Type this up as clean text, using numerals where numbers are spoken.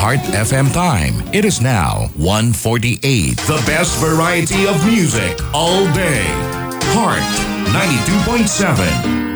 Heart FM time. It is now 1:48. The best variety of music all day. Heart 92.7.